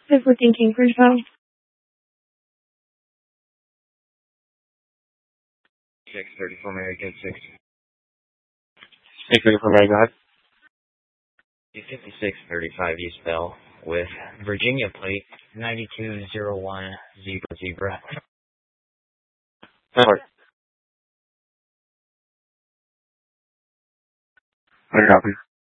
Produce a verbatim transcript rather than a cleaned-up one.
If we're thinking for yourself. six thirty-four American six. six thirty-four American. fifty-six thirty-five East Bell with Virginia plate ninety-two oh one Zebra Zebra. That works. One copy.